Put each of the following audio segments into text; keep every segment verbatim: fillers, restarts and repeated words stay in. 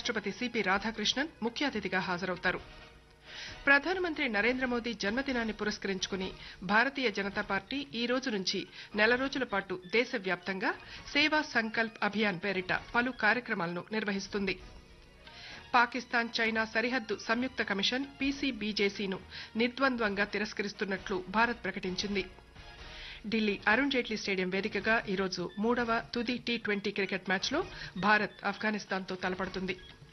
ఉపరాష్టపతి సిపి రాధాకృష్ణన్ ముఖ్య అతిథిగా హాజరవుతారు. ప్రధానమంత్రి నరేంద్ర మోదీ జన్మదినాన్ని పురస్కరించుకుని భారతీయ జనతా పార్టీ ఈ రోజు నుంచి నెల రోజుల పాటు దేశవ్యాప్తంగా సేవా సంకల్ప్ అభియాన్ పేరిట పలు కార్యక్రమాలను నిర్వహిస్తుంది. పాకిస్తాన్ చైనా సరిహద్దు సంయుక్త కమిషన్ పీసీబీజేసీను నిర్ద్వంద్వంగా తిరస్కరిస్తున్నట్లు భారత్ ప్రకటించింది. ఢిల్లీ అరుణ్ జైట్లీ స్టేడియం వేదికగా ఈరోజు మూడవ తుది టీ ట్వంటీ క్రికెట్ మ్యాచ్లో భారత్ ఆఫ్ఘనిస్తాన్తో తలపడుతుంది.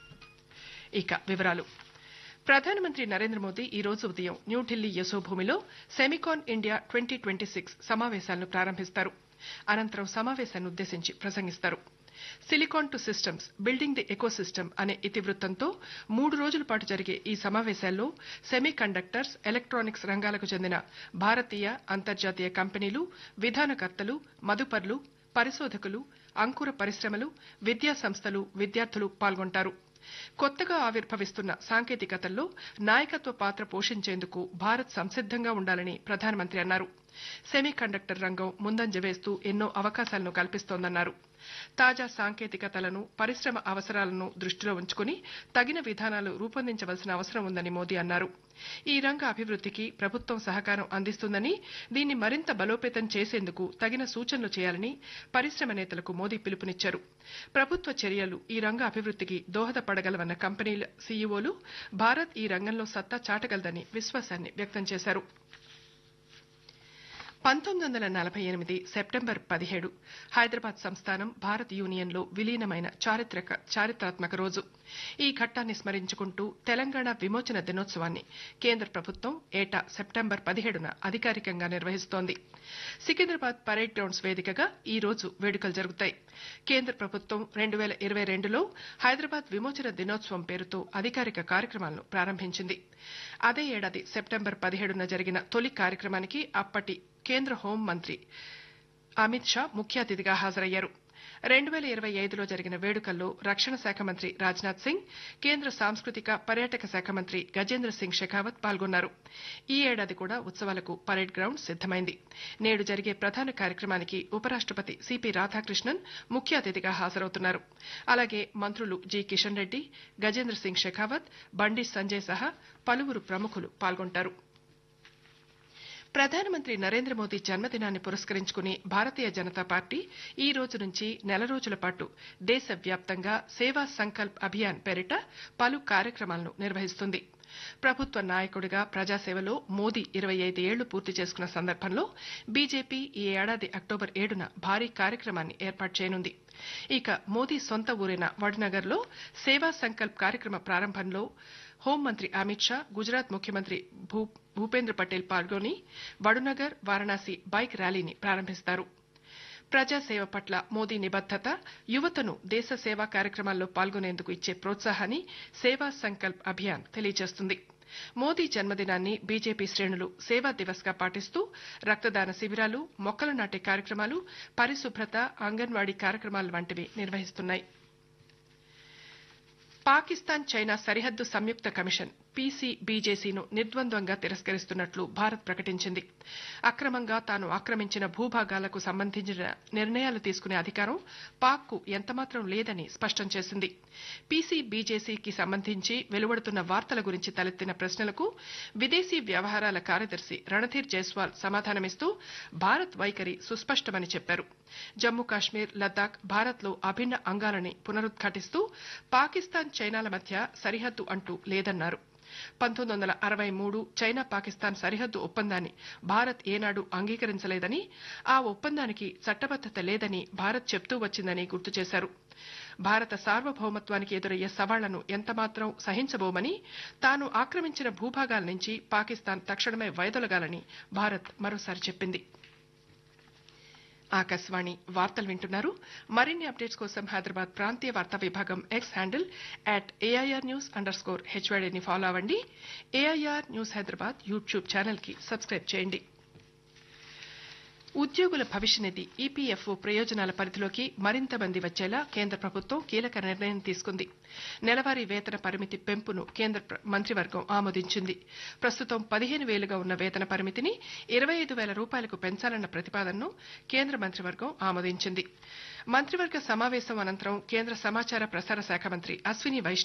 ఇక వివరాలు. ప్రధానమంత్రి నరేంద్ర మోదీ ఈ రోజు ఉదయం New Delhi యశోభూమిలో SEMICON India twenty twenty six సమావేశాలను ప్రారంభిస్తారు. అనంతరం సమావేశాన్ని ఉద్దేశించి ప్రసంగిస్తారు. Silicon to systems building the ecosystem అనే ఇతివృత్తంతో మూడు రోజుల పాటు జరిగే ఈ సమావేశాల్లో సెమీ కండక్టర్స్, ఎలక్ట్రానిక్స్ రంగాలకు చెందిన భారతీయ, అంతర్జాతీయ కంపెనీలు, విధానకర్తలు, మదుపర్లు, పరిశోధకులు, అంకుర పరిశ్రమలు, విద్యా సంస్థలు, విద్యార్థులు పాల్గొంటారు. కొత్తగా ఆవిర్భవిస్తున్న సాంకేతికతల్లో నాయకత్వ పాత్ర పోషించేందుకు భారత్ సంసిద్దంగా ఉండాలని ప్రధానమంత్రి అన్నారు. సెమీ కండక్టర్ రంగం ముందంజ వేస్తూ ఎన్నో అవకాశాలను కల్పిస్తోందన్నారు. తాజా సాంకేతికతలను, పరిశ్రమ అవసరాలను దృష్టిలో ఉంచుకుని తగిన విధానాలు రూపొందించవలసిన అవసరం ఉందని మోదీ అన్నారు. ఈ రంగ అభివృద్ధికి ప్రభుత్వం సహకారం అందిస్తుందని, దీన్ని మరింత బలోపేతం చేసేందుకు తగిన సూచనలు చేయాలని పరిశ్రమ నేతలకు మోదీ పిలుపునిచ్చారు. ప్రభుత్వ చర్యలు ఈ రంగ అభివృద్ధికి దోహదపడగలవన్న కంపెనీల సీఈఓలు భారత్ ఈ రంగంలో సత్తా చాటగలదని విశ్వాసాన్ని వ్యక్తం చేశారు. పంతొమ్మిది వందల నలభై ఎనిమిది సెప్టెంబర్ పదిహేడు హైదరాబాద్ సంస్థానం భారత్ యూనియన్లో విలీనమైన చారిత్రక చారిత్రాత్మక రోజు. ఈ ఘట్టాన్ని స్మరించుకుంటూ తెలంగాణ విమోచన దినోత్సవాన్ని కేంద్ర ప్రభుత్వం ఏటా సెప్టెంబర్ పదిహేడున అధికారికంగా నిర్వహిస్తోంది. సికింద్రాబాద్ పరేడ్ గ్రౌండ్స్ వేదికగా ఈ రోజు వేడుకలు జరుగుతాయి. కేంద్ర ప్రభుత్వం రెండు వేల ఇరవై రెండులో హైదరాబాద్ విమోచన దినోత్సవం పేరుతో అధికారిక కార్యక్రమాలను ప్రారంభించింది. అదే ఏడాది సెప్టెంబర్ పదిహేడున జరిగిన తొలి కార్యక్రమానికి అప్పటి కేంద్ర హోంమంత్రి అమిత్ షా ముఖ్య అతిథిగా హాజరయ్యారు. రెండు వేల ఇరవై ఐదులో జరిగిన వేడుకల్లో రక్షణ శాఖ మంత్రి రాజ్నాథ్ సింగ్, కేంద్ర సాంస్కృతిక పర్యాటక శాఖ మంత్రి గజేంద్ర సింగ్ షెకావత్ పాల్గొన్నారు. ఈ ఏడాది కూడా ఉత్సవాలకు పరేడ్ గ్రౌండ్ సిద్దమైంది. నేడు జరిగే ప్రధాన కార్యక్రమానికి ఉపరాష్టపతి సిపి రాధాకృష్ణన్ ముఖ్య అతిథిగా హాజరవుతున్నారు. అలాగే మంత్రులు జి కిషన్ రెడ్డి, గజేంద్ర సింగ్ షెకావత్, బండి సంజయ్ సహా పలువురు ప్రముఖులు పాల్గొంటారు. ప్రధానమంత్రి నరేంద్ర మోదీ జన్మదినాన్ని పురస్కరించుకుని భారతీయ జనతా పార్టీ ఈ రోజు నుంచి నెల రోజుల పాటు దేశవ్యాప్తంగా సేవా సంకల్ప్ అభియాన్ పేరిట పలు కార్యక్రమాలను నిర్వహిస్తుంది. ప్రభుత్వ నాయకుడిగా ప్రజాసేవలో మోదీ ఇరవై ఐదు ఏళ్లు పూర్తి చేసుకున్న సందర్భంలో బీజేపీ ఈ ఏడాది అక్టోబర్ ఏడున భారీ కార్యక్రమాన్ని ఏర్పాటు చేయనుంది. ఇక మోదీ సొంత ఊరైన వడ్నగర్లో సేవా సంకల్ప్ కార్యక్రమ ప్రారంభంలో హోంమంత్రి అమిత్ షా, గుజరాత్ ముఖ్యమంత్రి భూపేంద్ర పటేల్ పాల్గొని వడునగర్, వారణాసి బైక్ ర్యాలీని ప్రారంభిస్తారు. ప్రజాసేవ పట్ల మోదీ నిబద్దత, యువతను దేశ సేవా కార్యక్రమాల్లో పాల్గొనేందుకు ఇచ్చే ప్రోత్సాహాన్ని సేవా సంకల్ప్ అభియాన్ తెలియజేస్తుంది. మోదీ జన్మదినాన్ని బీజేపీ శ్రేణులు సేవా దివస్ గా పాటిస్తూ రక్తదాన శిబిరాలు, మొక్కలు నాటే కార్యక్రమాలు, పరిశుభ్రత, అంగన్వాడీ కార్యక్రమాలు వంటివి నిర్వహిస్తున్నాయి. పాకిస్తాన్ చైనా సరిహద్దు సంయుక్త కమిషన్ పీసీబీజేసీను నిర్ద్వంద్వంగా తిరస్కరిస్తున్నట్లు భారత్ ప్రకటించింది. అక్రమంగా తాను ఆక్రమించిన భూభాగాలకు సంబంధించిన నిర్ణయాలు తీసుకునే అధికారం పాక్కు ఎంతమాత్రం లేదని స్పష్టం చేసింది. పీసీబీజేసీకి సంబంధించి వెలువడుతున్న వార్తల గురించి తలెత్తిన ప్రశ్నలకు విదేశీ వ్యవహారాల కార్యదర్శి రణధీర్ జైస్వాల్ సమాధానమిస్తూ భారత్ వైఖరి సుస్పష్టమని చెప్పారు. జమ్మూ కాశ్మీర్, లద్దాఖ్ భారత్లో అభిన్న అంగాలని పునరుద్ఘాటిస్తూ పాకిస్తాన్ చైనాల మధ్య సరిహద్దు అంటూ లేదన్నారు. పంతొమ్మిది వందల అరవై మూడు చైనా పాకిస్తాన్ సరిహద్దు ఒప్పందాన్ని భారత్ ఏనాడు అంగీకరించలేదని, ఆ ఒప్పందానికి చట్టబద్దత లేదని భారత్ చెప్తూ వచ్చిందని గుర్తు చేశారు. భారత సార్వభౌమత్వానికి ఎదురయ్యే సవాళ్లను ఎంతమాత్రం సహించబోమని, తాను ఆక్రమించిన భూభాగాల నుంచి పాకిస్తాన్ తక్షణమే వైదొలగాలని భారత్ మరోసారి చెప్పింది. ఆకాశవాణి వార్తలు వింటున్నారు. మరిన్ని అప్డేట్స్ కోసం హైదరాబాద్ ప్రాంతీయ వార్తా విభాగం X handle at AIR news under score హెచ్వైడీని follow అవ్వండి. AIR news Hyderabad YouTube channel కి సబ్స్క్రైబ్ చేయండి. ఉద్యోగుల భవిష్య నిధి ఈపీఎఫ్ఓ ప్రయోజనాల పరిధిలోకి మరింత మంది వచ్చేలా కేంద్ర ప్రభుత్వం కీలక నిర్ణయం తీసుకుంది. నెలవారీ వేతన పరిమితి పెంపును కేంద్ర మంత్రివర్గం ఆమోదించింది. ప్రస్తుతం పదిహేను వేలుగా ఉన్న వేతన పరిమితిని ఇరవై ఐదు వేల రూపాయలకు పెంచాలన్న ప్రతిపాదనను కేంద్ర మంత్రివర్గం ఆమోదించింది. మంత్రివర్గ సమావేశం అనంతరం కేంద్ర సమాచార ప్రసార శాఖ మంత్రి అశ్విని వైష్ణవ్